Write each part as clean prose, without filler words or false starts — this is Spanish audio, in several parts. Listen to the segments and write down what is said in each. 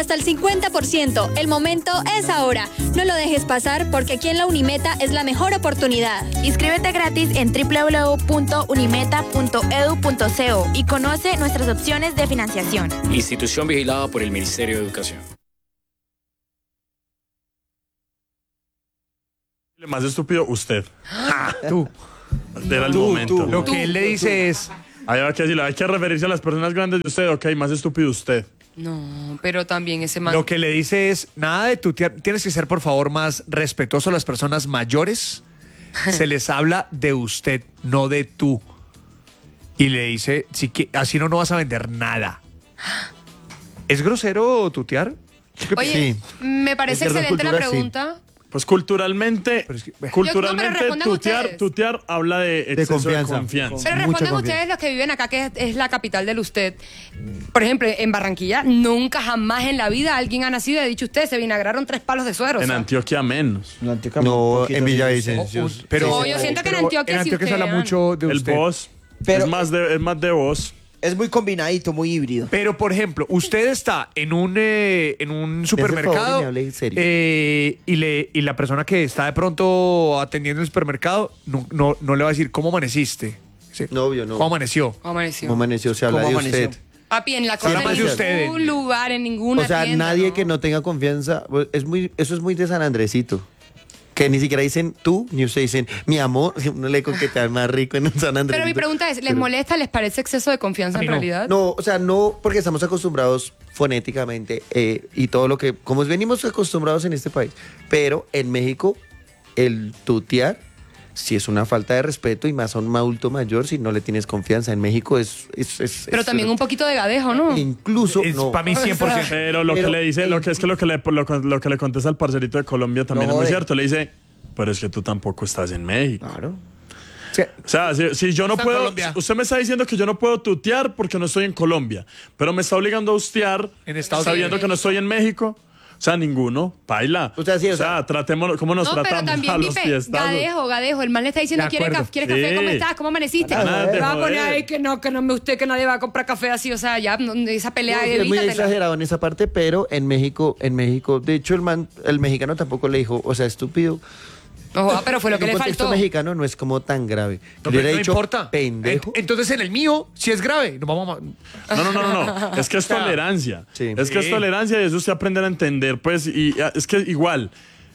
Hasta el 50%. El momento es ahora. No lo dejes pasar porque aquí en la Unimeta es la mejor oportunidad. Inscríbete gratis en www.unimeta.edu.co y conoce nuestras opciones de financiación. Institución vigilada por el Ministerio de Educación. Más estúpido, usted. Tú. Era el momento. Lo que él le dice es... Hay que referirse a las personas grandes de usted. Ok, más estúpido usted. No, pero también ese man... Lo que le dice es, nada de tutear, tienes que ser por favor más respetuoso a las personas mayores. Se les habla de usted, no de tú. Y le dice, así no vas a vender nada. ¿Es grosero tutear? Oye, me parece excelente la pregunta. Pues culturalmente, respondan tutear habla de exceso de confianza. Pero respondan ustedes los que viven acá, que es la capital del usted. Por ejemplo, en Barranquilla, nunca jamás en la vida alguien ha nacido y ha dicho usted, se vinagraron 3 palos de suero. En Antioquia menos. No, en Villavicencio. Pero yo siento que en Antioquia sí se habla mucho de el usted. voz. Pero- es más de voz. Es muy combinadito, muy híbrido. Pero, por ejemplo, usted está en un supermercado me hable en serio. y la persona que está de pronto atendiendo el supermercado no le va a decir, ¿cómo amaneciste? Sí. No, obvio, no. ¿Cómo amaneció? ¿Cómo amaneció? Se habla ¿Cómo de amaneció? usted. Papi, en la Siempre cosa, de en usted. ningún lugar, en ninguna O sea, tienda, nadie que no tenga confianza, eso es muy de San Andresito. Que ni siquiera dicen tú, ni ustedes dicen mi amor, uno le coquetea más rico en un San Andresito. Pero mi pregunta es, ¿les molesta, les parece exceso de confianza en realidad? No, o sea, no, porque estamos acostumbrados fonéticamente y todo lo que, como venimos acostumbrados en este país. Pero en México, el tutear sí es una falta de respeto y más a un adulto mayor si no le tienes confianza. En México es Pero también un poquito de gadejo, ¿no? Incluso, Es no. para mí 100%. Pero lo que le dice, lo que le contesta al parcerito de Colombia también No, es muy de- cierto. Le dice, pero es que tú tampoco estás en México. Claro. Sí. O sea, si yo no Está en puedo, Colombia. usted me está diciendo que yo no puedo tutear porque no estoy en Colombia, pero me está obligando a ustear En Estados sabiendo Unidos. que no estoy en México. O sea, ninguno, paila. O sea, sí, o sea, tratémonos, ¿cómo nos No, pero tratamos también, a los Pipe, fiestazos? gadejo. El man le está diciendo, De ¿quieres acuerdo. café? Sí. ¿Cómo estás? ¿Cómo amaneciste? Nada de Va a poner joder. ahí que no usted, que nadie va a comprar café así. O sea, ya, esa pelea, No, sí, es muy evítatela. exagerado en esa parte, pero en México, de hecho el mexicano tampoco le dijo, o sea, estúpido. Ojo, pero fue lo que En le un contexto faltó. mexicano no es como tan grave. No, Le hubiera pero no dicho, importa. pendejo. Entonces en el mío, si es grave, nos vamos a... No. Es que es tolerancia. Sí. Es que es tolerancia y eso usted aprende a entender, pues, y es que igual.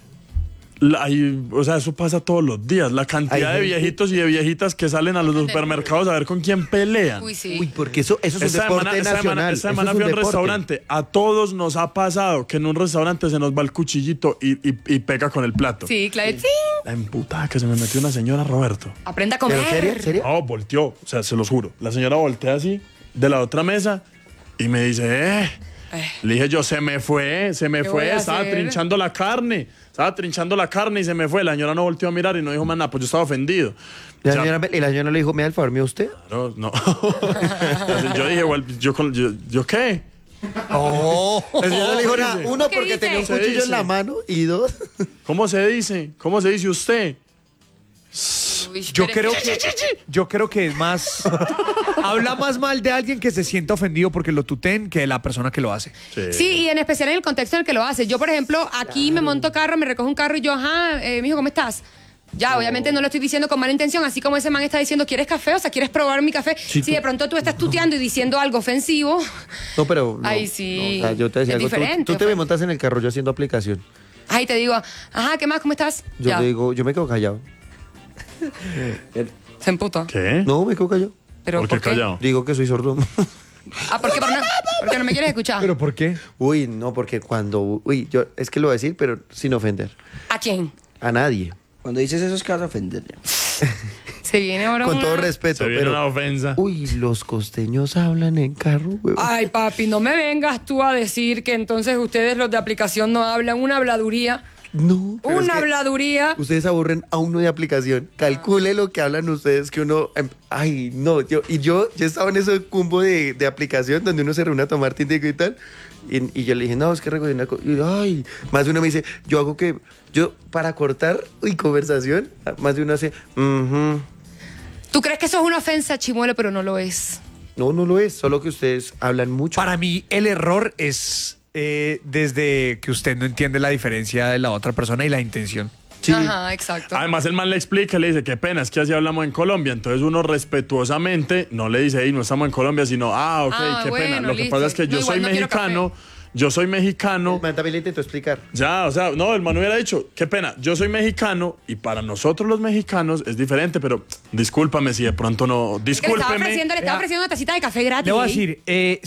O sea, eso pasa todos los días. La cantidad de Hay gente- viejitos y de viejitas que salen a los supermercados a ver con quién pelean. Uy, sí. Uy, porque eso es un Esta deporte semana, nacional. esta eso semana es fui a un deporte. restaurante. A todos nos ha pasado que en un restaurante se nos va el cuchillito y pega con el plato. Sí, claro. Sí. La emputada que se me metió una señora, Roberto. Aprenda a ¿Pero comer. serio? No, volteó. O sea, se los juro. La señora voltea así de la otra mesa y me dice, Le dije yo, se me fue. voy a Estaba hacer? trinchando la carne. Y se me fue. La señora no volteó a mirar y no dijo más nada. Pues yo estaba ofendido. Y O sea, la señora le dijo, ¿me da el favor mío usted? no. Yo dije, igual, ¿yo qué? La señora le dijo nada. Uno, ¿Qué porque dice? tenía un Se cuchillo dice. en la mano. Y dos, ¿Cómo se dice? ¿Cómo se dice usted? Uy, Yo pero- creo que es más... habla más mal de alguien que se sienta ofendido porque lo tuten que de la persona que lo hace. Sí, y en especial en el contexto en el que lo hace. Yo, por ejemplo, aquí me monto carro, me recojo un carro y yo, mijo, ¿cómo estás? Ya, obviamente no lo estoy diciendo con mala intención, así como ese man está diciendo, ¿quieres café? O sea, ¿quieres probar mi café? Si de pronto tú estás tuteando y diciendo algo ofensivo, no, pero... no, Ay, sí. no, o sea, yo te decía Es algo. diferente, Tú te pues. me montas en el carro yo haciendo aplicación. ahí te digo, ¿qué más? ¿Cómo estás? Yo Ya, te digo, yo me quedo callado. se emputa. ¿Qué? No, me quedo callado. ¿Pero ¿Por qué qué? callado? Digo que soy sordo. ¿Por qué? Porque no me quieres escuchar. ¿Pero por qué? Uy, no, porque cuando... Uy, yo es que lo voy a decir, pero sin ofender. ¿A quién? A nadie. Cuando dices eso es que vas a ofender. Se viene ahora Con una- todo respeto. Se viene pero, una ofensa. uy, los costeños hablan en carro, huevón. Ay, papi, no me vengas tú a decir que entonces ustedes los de aplicación no hablan, una habladuría. No. pero es Una que habladuría. Ustedes aburren a uno de aplicación. Calcule lo que hablan ustedes, que uno... Ay, no. Yo estaba en ese cumbo de aplicación donde uno se reúne a tomar tintico y tal. Y yo le dije, no, es que recogí una... Ay, más de uno me dice, yo para cortar conversación, más de uno hace... "Ujú". ¿Tú crees que eso es una ofensa, Chimuelo, pero no lo es? No, no lo es, solo que ustedes hablan mucho. Para mí el error es desde que usted no entiende la diferencia de la otra persona y la intención. Ajá, exacto. Además, el man le explica, le dice, qué pena, es que así hablamos en Colombia. Entonces uno respetuosamente no le dice, no estamos en Colombia, sino, ok, qué bueno, pena. Lo que listo. pasa es que yo No, soy igual no quiero mexicano, yo soy mexicano. El man también le intentó explicar. Ya, o sea, no, el man hubiera dicho, qué pena, yo soy mexicano y para nosotros los mexicanos es diferente, pero discúlpame si de pronto no, Le estaba discúlpeme. ofreciendo una tacita de café gratis. Le voy a decir,